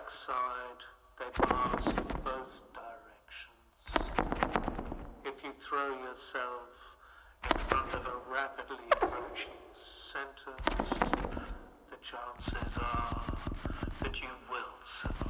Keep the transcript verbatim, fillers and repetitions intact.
backside, they pass in both directions. If you throw yourself in front of a rapidly approaching